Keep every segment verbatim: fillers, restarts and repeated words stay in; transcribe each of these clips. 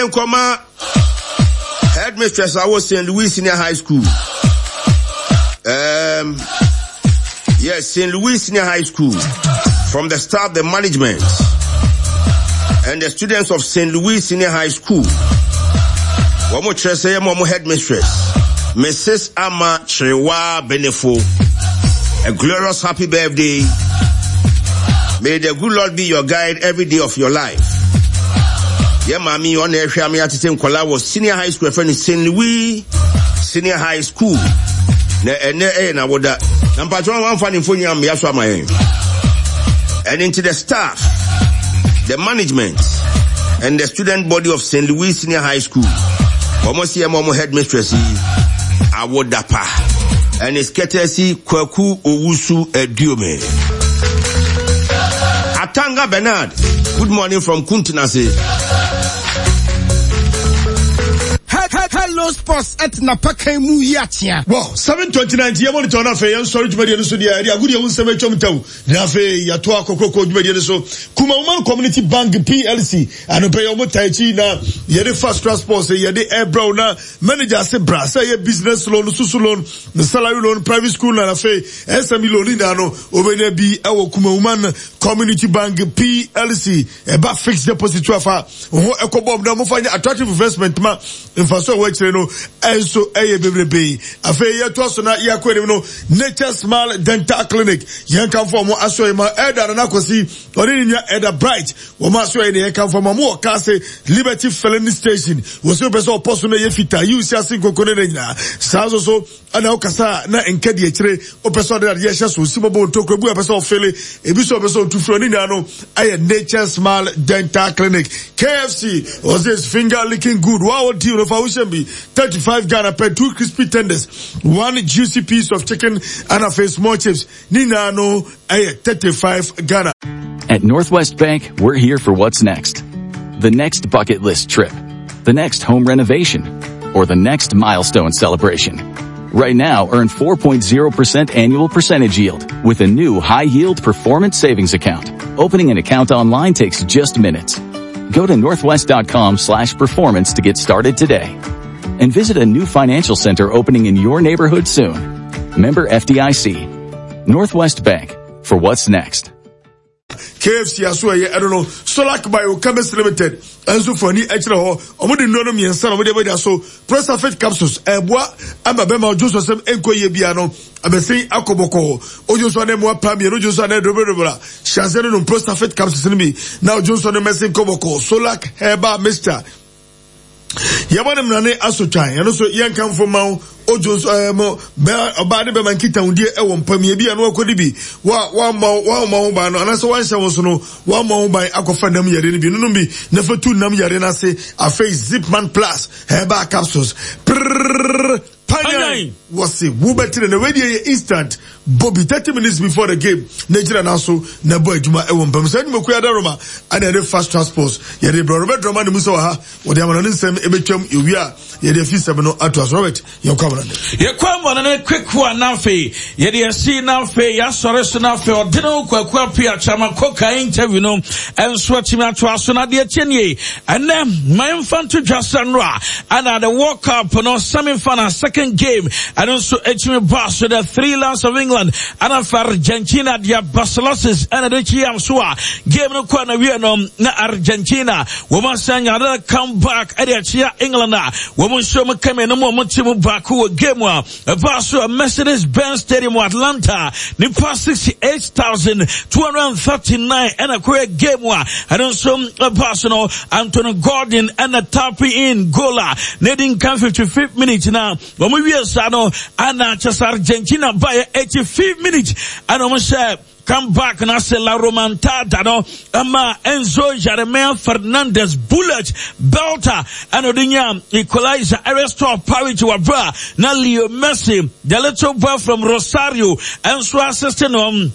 Yenkoma headmistress I was Saint Louis Senior High School. Um yes, Saint Louis Senior High School. From the staff, the management, and the students of Saint Louis Senior High School. One more say one more headmistress, Missus Ama Chewa Benefo. A glorious happy birthday. May the good Lord be your guide every day of your life. Yeah, mommy, on the family at the same Kola was Senior High School, friend Saint Louis Senior High School. Ne ne na woda. Number one one fan info ni am yaso amaye. And into the staff, the management, and the student body of Saint Louis Senior High School. Almost here, Momo headmistress, Awodapa, and his courtesy Kwaku Owusu Edume. Atanga Bernard, good morning from Kuntinase. Hello Sports at Napaka Muyatia. Wow, seven twenty-nine, you want to turn off a sorry to Median Sudia, a good young seven chomto, Nafe, Yatua Coco, Median so, Kumaman Community Bank P L C, and Opeyomo Taichi, na, Yede Fast Transport, Yede Air Browner, Manager Sebra, say business loan, Susu loan, the salary loan, private school, and Afe, S M E Lolinano, Obenebi, Ewo Kumaman Community Bank P L C, a back fixed deposit to Afa, Eco Bob, now find attractive investment, ma, in Faso Which no, and so a baby. A fair to us na ya no Nature Smile Dental Clinic. Yan come from more Assoyma Eda and Akosi, or in your Eda Bright, or Maso any come from a more Case Liberty Felony Station. Was your best personal Yefita, you see Cinco Conena, Sazo so, and Okasa, na and Kedi Tre, or person that Yashas, Simabo Tokobu, a person of Philly, a bishop person to Florinano, I had Nature Smile Dental Clinic. K F C was this finger licking good. Wow, deal of our be thirty-five Ghana per two crispy tenders, one juicy piece of chicken, and a face small chips. Nina no, I thirty-five Ghana. At Northwest Bank, we're here for what's next. The next bucket list trip, the next home renovation, or the next milestone celebration. Right now, earn four point zero percent annual percentage yield with a new high-yield performance savings account. Opening an account online takes just minutes. Go to northwest.com slash performance to get started today. And visit a new financial center opening in your neighborhood soon. Member F D I C. Northwest Bank. For what's next. K F C aso I don't know. Solak Bio Chemist Limited. Enzo for ni extra ho. Omudi no no mi ensa no de so. Prosafet capsules. Eboa amba be ma ojo so enkoye bia no. Abesi akoboko. Ojo so na mo pam ye no ojo so na dobodobora. Shazero no Prosafet capsules ni bi. Na ojo so na mesin koboko. Solak Heba Mister Yabane mnane asotwan eno so yen kan fo mawo ojo so mo be oba de be man kita undie e wo mpam ye bia no akodi bi wa wa ma wa ma ho ba no ana so wan hye wo so no wa ma ho ba akofa nam yare ni bi no bi na fatu nam yare na se afei Zipman Plus Heba capsules Panya was a Wubetin and already instant Bobby thirty minutes before the game. Nigeria now so na boy Juma Ewon Pam said Mokuya Roma and the fast transport. Yet the Robert Roman Musaha, what they are on the same Ebechum, Uya, yet the feast of no Atlas Robert, your covenant. You come on a quick one now, Fay. Yet you see now, Fay, Yasoris now for Dino Quapia Chama Coca interview, no, and swatching out to us on the Chenye. And then my infant to Justin Ra, and at the walk up, no, semi final second game, and also H M Bass with the three lands of England, and for Argentina, the Basilosis, and the Chiam Sua, game no corner, we no, na Argentina, woman saying another comeback at the Chia England, woman show me came in no more Motimu Baku game, a Basso, a Mercedes Benz Stadium, Atlanta, Nipa sixty-eight thousand two hundred thirty-nine, and a quick game, and also a Basso, Anthony Gordon, and a tapping in Gola, needing come fifty-fifth minute now. When we are Sano, and just Argentina by eighty-fifth minute, and almost come back and I say La Romantada, no, Ama Enzo Jeremiah Fernandez, Bullet, Belta, and Odinya, equalizer, Aristo Parry to Abra, now Leo Messi, the little boy from Rosario, and so assisting on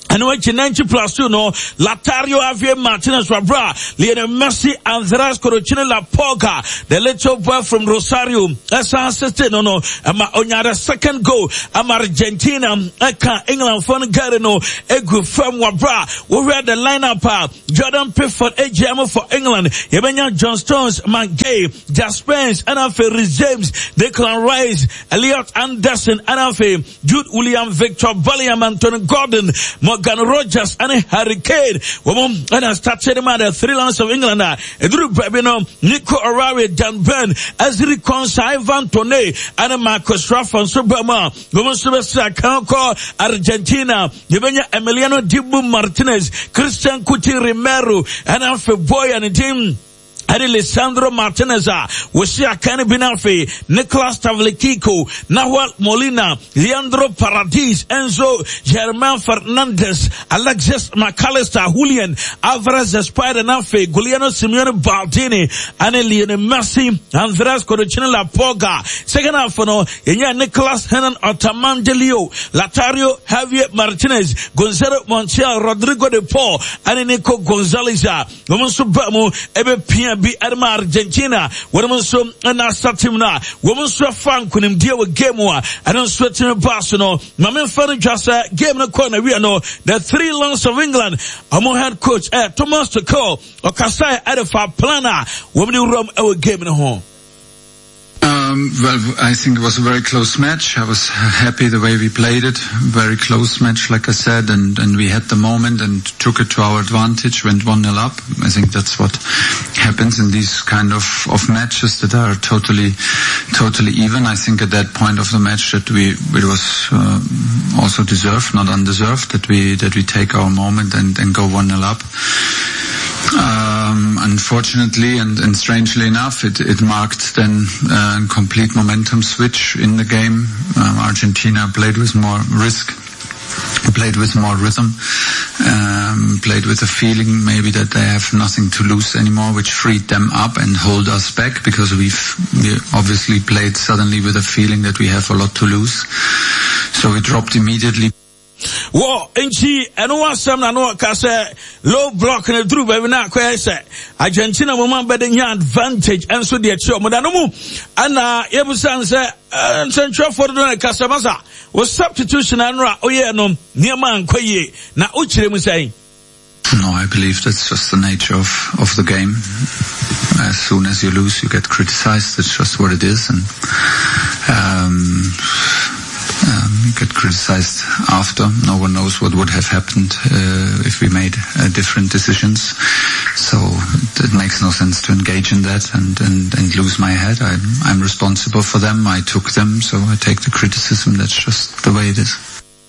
And when ninety plus two no, Latario Javier Martinez Wabra, Lionel Messi, Andrés Corochino La Poga, the little boy from Rosario, Esa assisted no no, ama onyada second goal, ama Argentina, Eka England Fon Garino, Egu from Wabra, we read the lineup, Jordan Pickford, A G M for England, Yebenya John Stones, Mangay, Jaspens, Anafe James, Declan Rice, Elliot Anderson, Anafe, Jude William, Victor Bellingham, Anthony Gordon, Morgan Rogers and Hurricane. Woman and I started him at the three lands of England. Edru Babino, Nico Orari, Dan Ben, Ezri Konsa, Ivan Tone, and Marcus Raff and Subama. Woman Subasa Kanko, Argentina, Yevenia Emiliano Dibu Martinez, Christian Coutinho Romero, and Alfred Boy and a team. Alessandro Martinez, Washia Kane Binafe, Nicolas Tavlikiko, Nawal Molina, Leandro Paradis, Enzo, Germain Fernandez, Alexis McAllister, Julian, Alvarez, Spider Nafe, Giuliano Simeone Baldini, and Lionel Messi, Andrés Corochino La Poga. Second half, no, Yenya Nicolas Henan Otamandelio, Latario Javier Martinez, Gonzalo Montiel, Rodrigo de Paul, and Nico Gonzalez, Woman Ebe Pia be Arma Argentina, woman so and I start him now, woman so fun couldn't deal with game one, I don't sweat in a Barcelona, Mamma Funny just a game in the corner, we know the three lungs of England, I'm on head coach, eh, Thomas Tuchel, or Kasai Edifar Planner, woman who run our game in the home. Um, well, I think it was a very close match. I was happy the way we played it. Very close match, like I said, and, and we had the moment and took it to our advantage, went one nil up. I think that's what happens in these kind of, of matches that are totally, totally even. I think at that point of the match that we, it was, uh, also deserved, not undeserved, that we, that we take our moment and, and go one nil up. Um, unfortunately and, and strangely enough, it, it marked then a complete momentum switch in the game. Um, Argentina played with more risk, played with more rhythm, um, played with a feeling maybe that they have nothing to lose anymore, which freed them up and hold us back, because we've we obviously played suddenly with a feeling that we have a lot to lose. So we dropped immediately. Well, and she, and one some I know say low block and a drew baby now say Argentina woman better your advantage and so the show Modanomu and uh Ebusan say and central for the Casamasa was substitution and oh yeah no near man quay now Uchim say. No, I believe that's just the nature of, of the game. As soon as you lose, you get criticized. That's just what it is. And, um, Um, you get criticized after. No one knows what would have happened uh, if we made uh, different decisions. So it makes no sense to engage in that and, and, and lose my head. I'm, I'm responsible for them. I took them, so I take the criticism. That's just the way it is.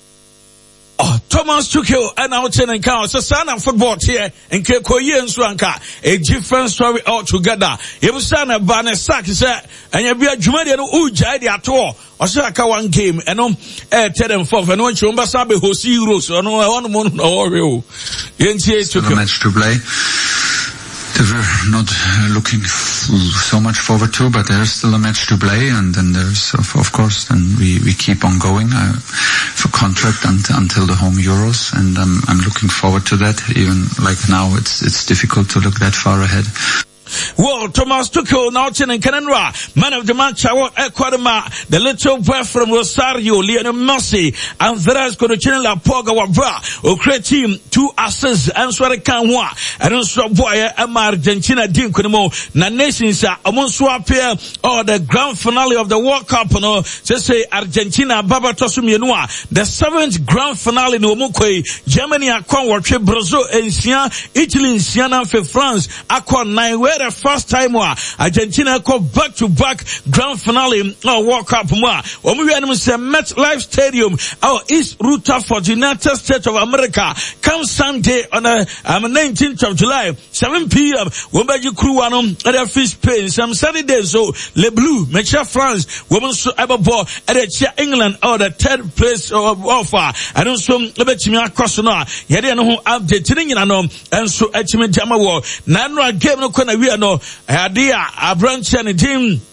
Oh, Thomas Tuchel and out in and count. So son of football here and Kekoye and Swanka. A different story altogether. It was son of Banner Sack said, and you be a Jumadian Uja at all. Or Saka one game and um eh ten and four and one Chumbasabe Hosi Euros or no one month or real. Still a match to play. They were not looking so much forward to, but there's still a match to play, and then there's, of, of course, then we, we keep on going uh, for contract until, until the home Euros, and um, I'm looking forward to that. Even like now, it's it's difficult to look that far ahead. Well, Thomas Tuchel, Naughton and Canenra, man of the match, I want Equadema, the little boy from Rosario, Lionel Messi, Andrés Corochino La Poga Wabra, who create team, two assists, and Sware Kanwa, and also boy, Emma Argentina Dinkunimo, Na Nations, among swap here, or the grand finale of the World Cup, no, just say Argentina, Baba Tosumienua, the seventh grand finale in Omukwe, Germany, Akon, Watche, Brazil, and Sia, Italy, Siena, for France, Akon, nine, where the first time wa Argentina go back to back grand finale or World Cup wa when we are in MetLife Stadium our East Rutherford, United States of America come Sunday on the um, nineteenth of July seven p m when by you crew one at the fish Spain some Saturday so Le Bleu match France women so ever ball at the England or the third place of offer and also lebetimi akɔso no a yɛde no ho update ni nyina no enso atimi jama wo na no game no kɔ na wi no ade a abranche ne team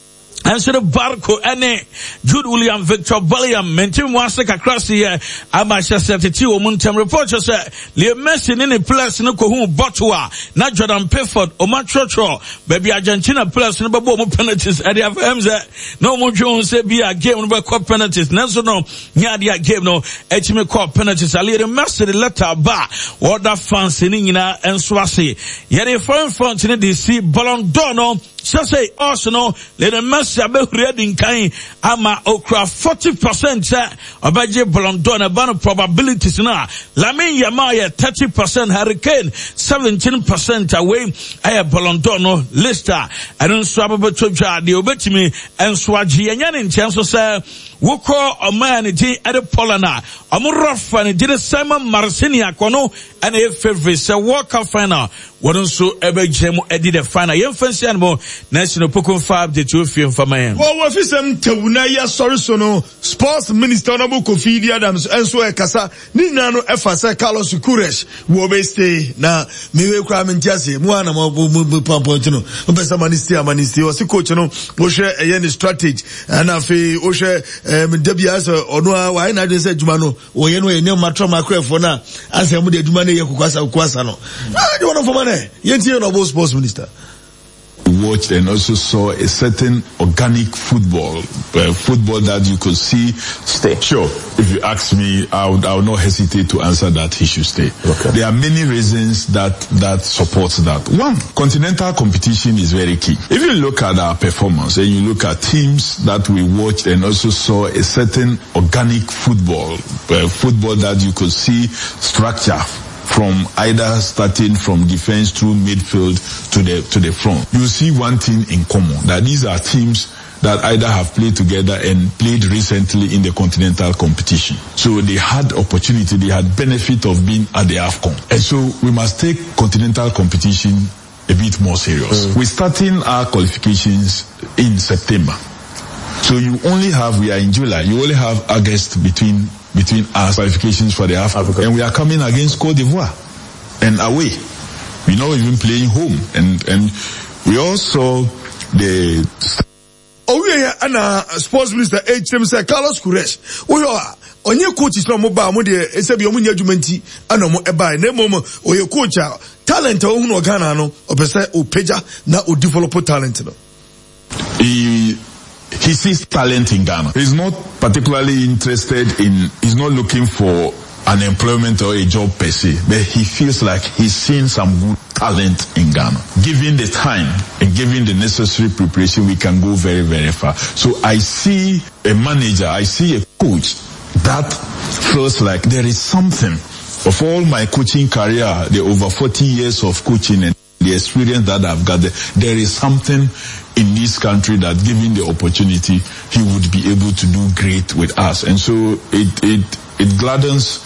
and so the Barco ene Jude William Victor Bellingham mentim wase kakra se ye Manchester City o muntem report say Leo Messi ne ne players no ko hu botwa na Jordan Pickford o ma trotro baby Argentina players no bebo mo penalties e dey afem say no mo dwon say bi a game no be call penalties na so no nya dia game no e ti me call penalties Leo Messi the letter ba other fans ni nyina enso ase ye dey front front ni dey see Ballon d'Or no so say Arsenal Leo Messi abehuri din kan ama okra forty percent obaje Ballon d'Or na ban probabilities na Lamine Yamal thirty percent, Hurricane seventeen percent away aye Ballon d'Or no lister I don't swap about to jar the obetimi and swaji and yan in terms of say woko a man at the Polana Amuraf and did Simon Marcinia Kono and a favorite say World Cup final wouldn't ever gem edit the final young fancy animal national Pokemon five the two film for man. Well, what is them Tewunaya Sorisono, Sports Minister Nobu Kofi Adams, and so a Kasa, Ninano Efasa Carlos Kuresh, Wobe stay na Miwe Kramen Jazzy, Muana Mobu Pampotino, Bessa Manistia Manisti, or Sikochino, Osha a strategy, and Afi Osha Debias or Noa, why not just said Jumano, or Yeno, no Matrama Crefona, as a Mude Dumane Yakuasa Kwasano. I don't want for money. Yenty no Sports Minister. Watched and also saw a certain organic football, uh, football that you could see stay. Sure, if you ask me, I would, I would not hesitate to answer that he should stay. Okay. There are many reasons that that supports that. One, continental competition is very key. If you look at our performance and you look at teams that we watched and also saw a certain organic football, uh, football that you could see structure. From either starting from defense through midfield to the to the front, you see one thing in common, that these are teams that either have played together and played recently in the continental competition. So they had opportunity, they had benefit of being at the AFCON. And so we must take continental competition a bit more serious. Mm. We're starting our qualifications in September. So you only have, we are in July, you only have August between between our qualifications for the Africa. Africa. And we are coming against Cote d'Ivoire and away. We're not even playing home. And and we also the Oh yeah, and uh, sports minister H M say Carlos Kuresh. Oh yeah, on your coach is no mobile mo de e se bi omu nyadwumanti ana mo e bai na mom o ye coach talent o hu no Ghana no o pese o peja na o develop talent no. He He sees talent in Ghana. He's not particularly interested in, he's not looking for an employment or a job per se, but he feels like he's seen some good talent in Ghana. Given the time and given the necessary preparation, we can go very, very far. So I see a manager, I see a coach that feels like there is something. Of all my coaching career, the over forty years of coaching and the experience that I've gathered, there is something in this country that given the opportunity, he would be able to do great with us. And so it, it, it gladdens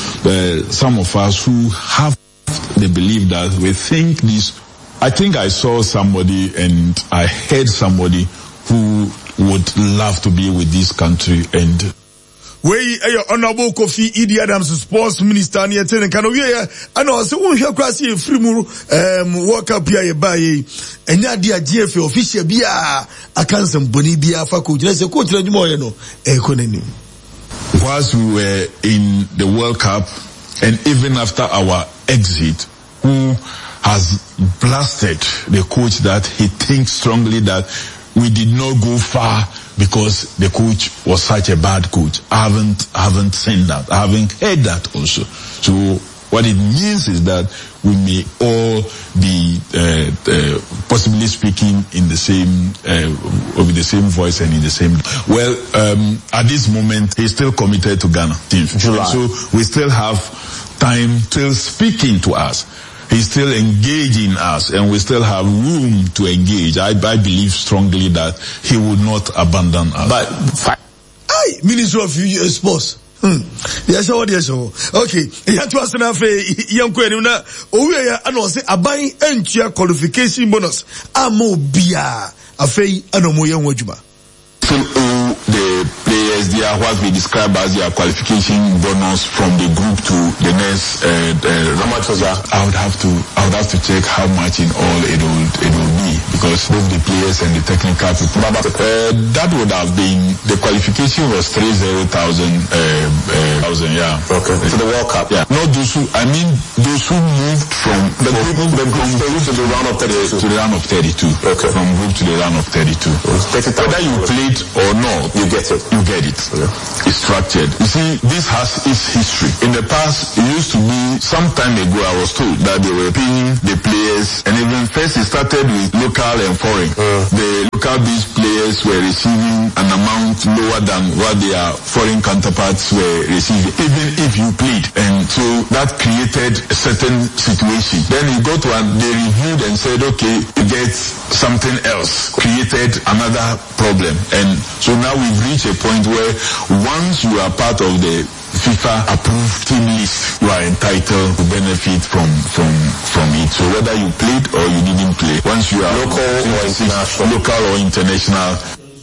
uh, some of us who have the belief that we think this. I think I saw somebody and I heard somebody who would love to be with this country and we uh, honorable Kofi Idi Adams sports minister near ten can we and also won here kwasi free mu um World Cup ya ba yi enya dia G F A official bia akansem boni bia fa coach na se coach na dwuma no e konani. Whilst we were in the World Cup and even after our exit, who has blasted the coach that he thinks strongly that we did not go far because the coach was such a bad coach. I haven't, I haven't seen that. I haven't heard that also. So what it means is that we may all be uh, uh, possibly speaking in the same, uh, with the same voice and in the same. Well, um, at this moment, he's still committed to Ghana team. July. So we still have time till speaking to us. He's still engaging us and we still have room to engage. I, I believe strongly that he would not abandon us. But, aye, Minister of Sports. Hmm. Yes, what yes, okay. You to ask na fe young kwenu na owe ya ano se aban entua qualification bonus amo bia afei ano mo yan wadwuma. The players players there what we describe as their qualification bonus from the group to the next. Uh, uh, how much was that? I would have to I would have to check how much in all it would it would be because both the players and the technical people. Uh, that would have been the qualification was three zero thousand uh, uh, thousand yeah. Okay. To the World Cup. Yeah. Not those who I mean those who moved from the group the group stage to the round of thirty-two. To the round of thirty-two. Okay. From group to the round of thirty-two. Whether you played or not, you get it. You get it. Okay. It's structured. You see, this has its history. In the past, it used to be some time ago. I was told that they were paying the players, and even first it started with local and foreign. Uh. The local-based players were receiving an amount lower than what their foreign counterparts were receiving, even if you played. And so that created a certain situation. Then you go to and they reviewed and said, okay, you get something else. Created another problem. And so now we've reached a point where once you are part of the FIFA approved team list, you are entitled to benefit from from from it. So whether you played or you didn't play, once you are local or international, local or international.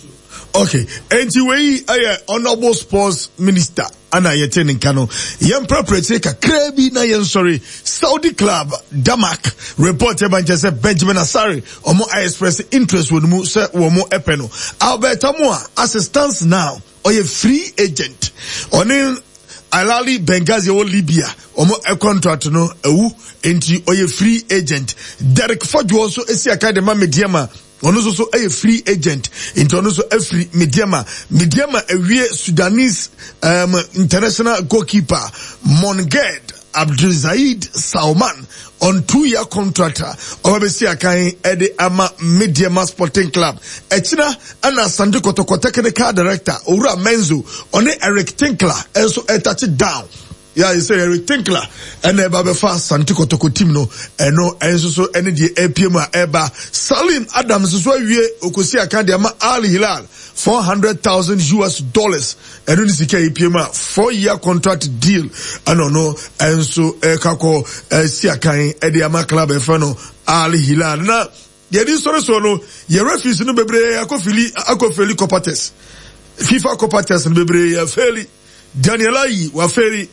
Okay, and we are honorable sports minister. Ana yeten nkano yem preparate ka krebi na yen sorry Saudi club Damak report e banche se Benjamin Asare omo I express interest with mu se omo epeno Albert Amua assistance now oye free agent oni Alali Benghazi o Libya omo e contract no ewu enti oye free agent Derek Fojo also esi academy mediama ono so so a free agent into ono so a free Mediama Mediama ewie Sudanese um, international goalkeeper Monged Abdulzaid Salman on two-year contract obesi akan ede ama Mediama Sporting Club echina ana Sande Kotoko technical director Owura Menzo one Eric Tinkler also touch down. Yeah, you say Eric Tinkler and eba be fast Sante Kotoko team no eno enso so ene die A P M a eba Salim Adams so wie okosi akan de ama Al Hilal four hundred thousand U S dollars eno ni sika A P M a four year contract deal ano no enso e kako si akan e de ama club e fa no Al Hilal na ye di soro so no ye referees no bebre akofili akofili Copates FIFA Copates no bebre ya feli Daniel Ayi wa feli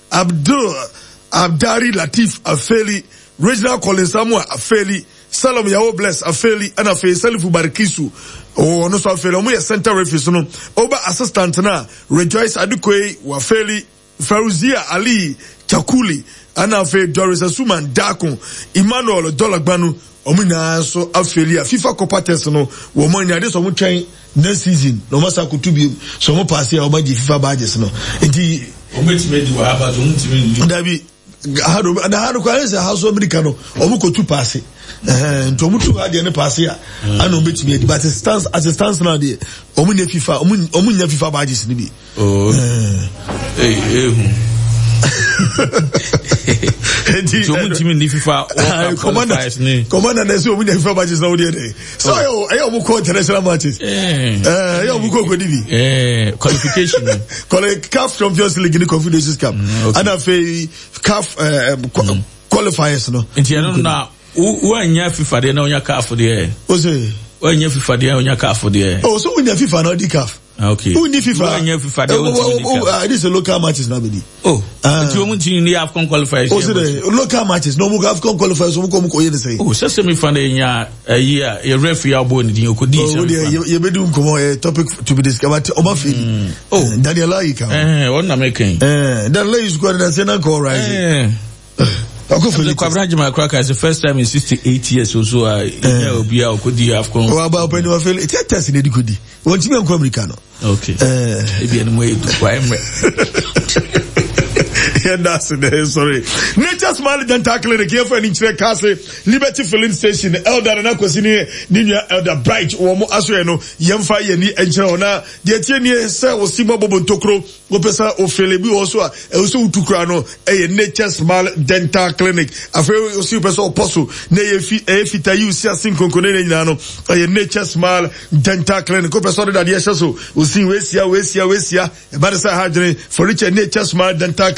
Abdul Abdari Latif Afeli, Regional Colin Samuel Afeli, Salom Yawo Bless Afeli, and Afe Salifu Barikisu. Oh, no so Afeli. Omo ye center referee no. Oba assistant na Rejoice Adukwe Wafeli, Faruzia Ali Chakuli, and Afe Doris Asuman Dakon, Emmanuel Dolagbanu. Omo na so Afeli. FIFA Copates no. Woman ya this omo train next season. No masa kutubi. So omo pass here omo di FIFA badges no. Enti Ometimedi wa haba ometimedi Dabi hado na hado kwa nse house America no omuko tu pass eh nto mutu ade ne pass ya ana ometimedi but stance as a stance now dey omu ne FIFA omu omu nya FIFA badges ni bi oh eh eh so much mean the FIFA commander commander na say omu nya FIFA badges now dey so yo ayo omu ko international matches eh eh ayo omu ko ko dibi eh qualification collect C A F Champions League ni Confederations Cup and afi C A F qualifiers no nti no na wo anya FIFA dey na onya C A F dey o say wo anya FIFA dey onya C A F dey oh so onya FIFA na di C A F okay who need FIFA wo anya FIFA dey uh, this is a local matches na be oh nti wo munti ni AFCON qualifiers oh so the local matches no mo AFCON qualifiers mo ko mo ko ye say oh so semi fan dey nya ayi a ye referee abo ni din okodi oh ye be do nkomo a topic to be discovered oba fi oh Daniel Ayika eh what na making eh then lay is going to say na call rising the Kwabrajima Kraka is the first time in sixty-eight years or so. I Obia Okodi AFCON. Oh, about when you are feeling it's a test in the Kudi. Won't you be Americano? Okay. Maybe any way to Yeah, that's it. Sorry. Nature's Smile Dental Clinic here for an inch castle, Liberty Filling Station, Elder and Aquasini, Ninia Elder Bright, Womo Asueno, Yamfa Yeni, and Chona, the Etienne, Sir, was Simo Bobo Tokro, Opesa, Ophelebi, also, also Tukrano, a Nature's Smile Dental Clinic, a very super apostle, Nay, Efita, you see a single Conenano, a Nature's Smile Dental Clinic, Opesa, that yes, so, we'll see Wesia, Wesia, Wesia, Badasa Hadri, for Richard Nature's Smile Dental Clinic.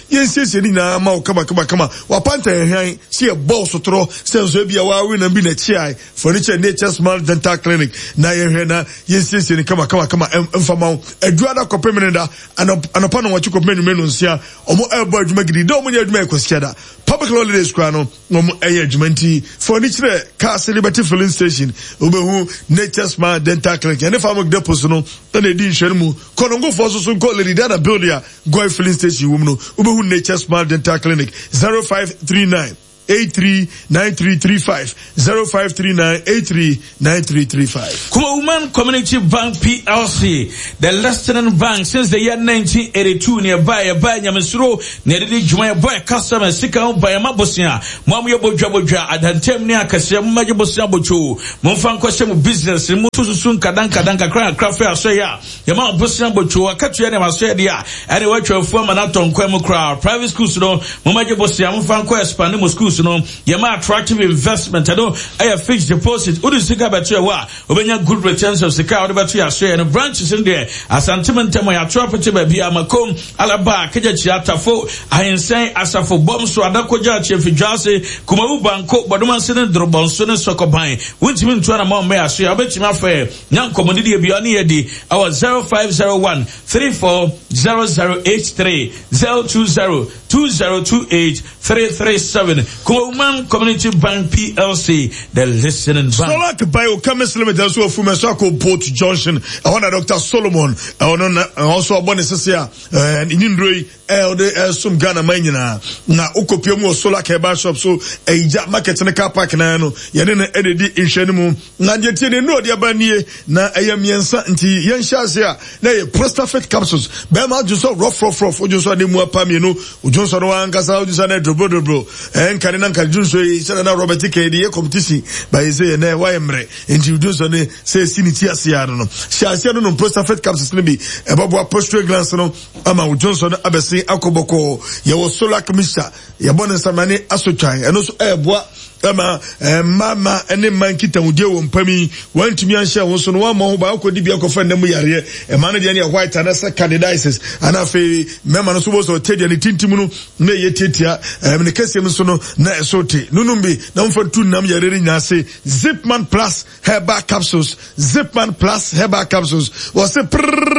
yensiesie ni na ma kama kama kama wapanta ehwan se e ball sotro senso bia wa we na bi na chiai furniture nature small dental clinic na yehwe na yensiesie ni kama kama kama emfama aduada kopemenda anopa no wachi kopemenu menu nsia omo ebo adwuma gidi do omo nya adwuma ekoskiada public holidays kwa no omo eye adwuma nti furniture car liberty filling station obehu nature small dental clinic and if am deposit no na edi nhwere mu konongo for so so call lady dada build ya go filling station wo no obehu nature small dental clinic zero five three nine eight three nine three three five zero five three nine eight three nine three three five. Kuma Women Community Bank P L C, the Listening Bank since the year nineteen eighty-two nearby a buy Yamisro, near the Jumaya boy customer Sika by a Mabosia, Mamma Bojaboja, Adantemnia, Kasia Majabosia Bocho, Monfan Question business, Mutusun Kadanka Danka Kran Craft Soya, Yama Bosia Bocho, Katuana Masedia, and a watch of form and Atom Quemo crowd, private schools, no, Mamajabosia, Monfan Quest, Panimo schools. No, yama attractive investment. I know I have fixed deposit. Udu sika batu ya wa. Obenya good returns of sika. Udu batu ya share. And branches in there. As sentiment ya property baby amakom alaba keja chiata fo. Ahinsen asafo bomso adakoja chefi jase kuma ubanko baduman sene drobonsone sokobai. Winti mintuana mao mea suya. Abeti mafe nyang komodidi yebiani yedi. Our zero five zero one three four zero zero eight three zero two zero two zero two eight three three seven. Women Community Bank P L C, the Listening Bank. Solak Biochemist Limited, so from Mesako Port Junction. I want Doctor Solomon. I want also a bonus here and in Indre, Elde, some Ghana Manina. Na Ukopiomo Solak Herbal Shop, so a jack market in the car park nano. Yanina Eddie in Shenimu. Nanjatine no diabanie, na ayam yansa anti Yanshazia, nay, Prostafet capsules. Bema just so rough, rough, rough, or just on the Muapamino, or Johnson Wangasa, just on a bro, bro. And Karinan Kajunso, Sana Robert Kennedy, competition by say, and why am I? And you do so, say, Sinity Asiano. Shasiano, Prostafet capsules, maybe, a Bobo Postre Glansano, Ama Johnson, Abasi, Akoboko, Yawo Solak Misha, Yabon Samani, Asochai, and also Ebois. Ama mama ene mankita uje wo mpami wantumi anhye wo so no wa mo ba akodi bia kofa nemu yare e man de ne white and as candidates and afi mema no so bo so tedi ne tintim no na ye tetia em ne kasem so no na esote nunumbi na mfa tu nam yare ri nyase Zipman Plus herbal capsules Zipman Plus herbal capsules was a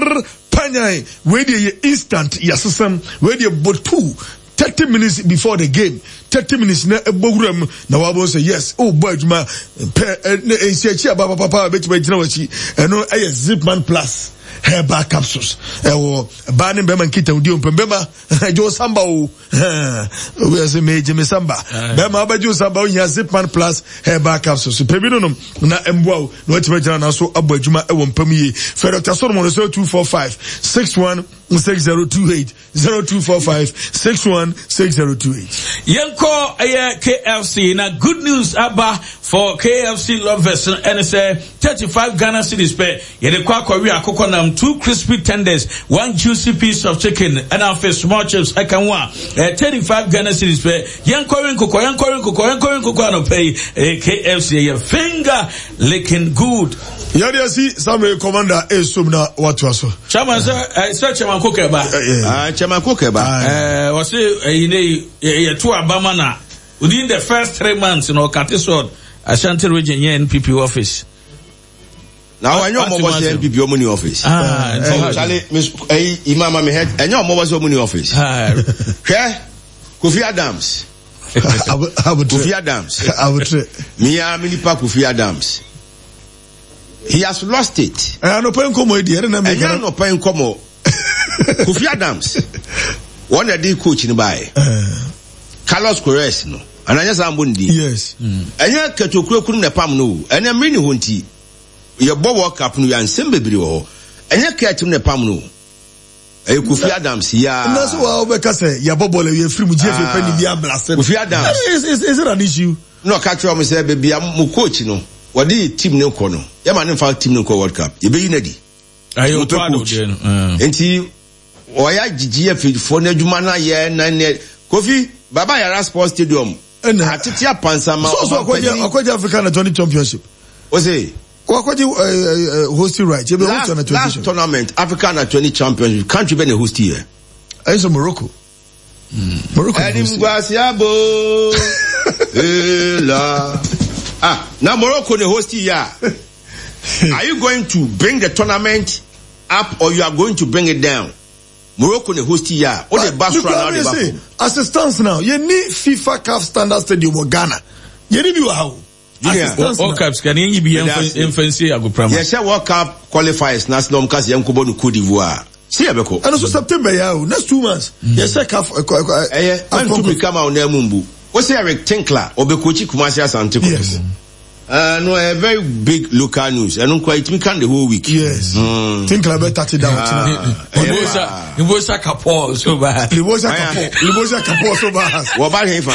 panyai we dey instant yasesam we dey botu thirty minutes before the game, thirty minutes na eboguram na wabo say yes. Oh boy, ma pe e si baba papa beti be jina wachi. Eno aye Zipman Plus herbal capsules. Ewo bani bema nkita udi ompembema jo samba o. We say me je me samba. Bema abajo samba o nya Zipman Plus herbal capsules. Pebino no na emboa no ati be jina na so abo adwuma ewo mpamiye. Fe Doctor Solomon zero two four five six one six zero two eight zero two four five six one six zero two eight. Yanko aye K F C na good news aba for K F C lovers and say thirty-five Ghana cedis pe yede kwa kwa wi akoko nam two crispy tenders, one juicy piece of chicken and after small chips I can want thirty-five Ghana cedis pe yanko nkoko yanko nkoko yanko nkoko no pay K F C your finger licking good. Yadi asi Samuel Commander esumna watu aso. Chama sir sir Chama Kokeba. Ah Chama Kokeba. Eh was say ine ye to abama na within the first three months you know Katisod Ashanti region here N P P office. Now I know more was N P P Omuni office. Ah, Charlie Miss eh Imama me head. I know more was Omuni office. Ah. Okay? Kofi Adams. Kofi Adams. I would say me a mini pa Kofi Adams. He has lost it. I no pay nkomo edi ere na me. I no pay nkomo. Kofi Adams. One of the coach in by. Carlos Corres no. And I just am bundi. Yes. And ya ketokuro kunu na pam no. And am mini honti. Your bow work up no yan sembe biri wo. And ya ketim na pam no. Eh Kofi Adams ya. Na so wa obeka say ya bobole we free mu G F A penny bia blast. Kofi Adams. Is is is it an issue? No catch am say baby am mu coach no. Wadi team ne ko no. Ya ma ne fa team ne ko World Cup. Ye be yinadi. Ayo to ado de no. Enti oya G F A for na adwuma na ye na ne Kofi Baba Yara Sports Stadium. Atitia Pansama. So so akwaje akwaje African twenty championship. O say akwaje hosting right. You be host on a last tournament African twenty championship. Country be na host here. Ayo Morocco. Morocco. Edimguasiabo. Ela. Ah, now Morocco the host here. Are you going to bring the tournament up or you are going to bring it down? Morocco the host here. What the Basra now the as it stands now, you need FIFA C A F standard stadium or Ghana. You need to how. Yeah, World Cups can you be infancy ago prama. Yes, World Cup qualifiers national because Yankubo no Cote d'Ivoire. See abeko. And also September ya, next two months. Yes, C A F eh and to become on Mumbu. What's Eric Tinkler or Bekochi Kumasi Asante? Yes. Uh, no, a very big local news. I don't quite me can the whole week. Yes. Mm. Tinkler better thirty down. Libosa, Libosa Kapo so bad. Libosa Kapo, Libosa Kapo so bad. What about him?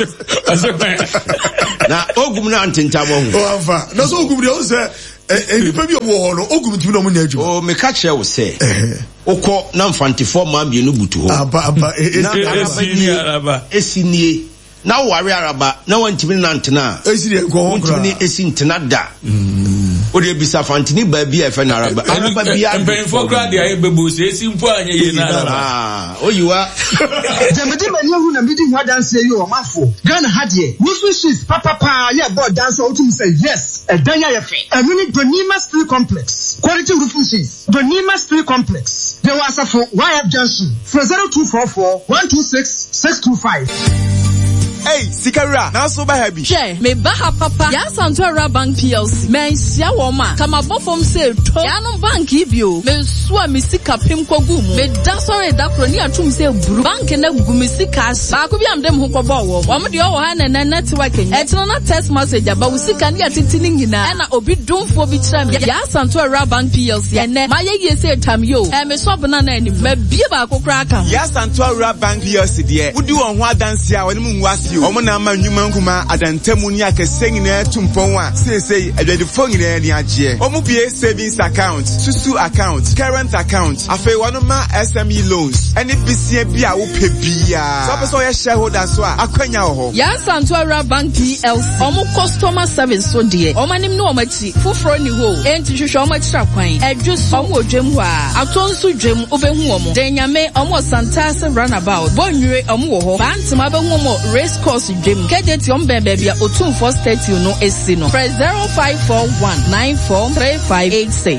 Now, Ogumna and Tintamon. Oh, Alpha. That's Ogum. They all say. Eh, you pay me a war. Ogum to no money. Oh, me catch will say. Oko nam fanti four man be no butu. Aba aba. Esini esini. Now worry araba. Now want to be nantena. Esini go on. Want to be esintena da. O de bisa fantini baby e fe na araba. Araba bia. Ben for grad dey bebu say simple anye ye na. Ah, o you are. Jamedi mani hu na midi hu dance yi o mafo. Ghana ha de. Wusu shit papa pa ye board dance o tum say yes. E dan ya ye fe. E ni Donima Steel Complex. Quality roofing sheets. Donima Steel Complex. There was a for Y F Junction. For zero two four four one two six six two five. Hey, Sikara, now so by happy. Che, me baha papa. Ya Santora Bank P L C. Me sia woma. Kama bofom se to. Ya no bank ibio. Me sua mi sika pim kogumu. Me da sorry da kroni atum se buru. Bank na gumi sika as. Ba ko bi am dem ho kobo wo. Wo mo de o ha na network. Etino na text message aba wo sika ne atitini nyina. E na obi domfo bi kira me. Ya Santora Bank P L C. Ene ma ye ye se tam yo. E me so bana na ani. Me bie ba akokra aka. Ya Santora Bank P L C de. Wudi won ho adanse a woni mu nwase. Omo na ma nyuma nkuma adantemu ni akese nyina tumpon a sesei adwadifo nyina ni agye omo bie savings account susu account current account afei wano ma S M E loans ene bisia bia wo pe bia so person ye shareholder so a akwanya ho ya Santora Bank P L C omo customer service so de omo nim no omachi fufuro ni ho enti hwehwe omo kira kwan adwuso omo odwem ho a atonso dwem obehu omo denyame omo Santase runabout bonwire omo wo ho bantima behu omo race course Jim K J T on baby o two four thirty no esino. Press zero five four one nine four three five eight six.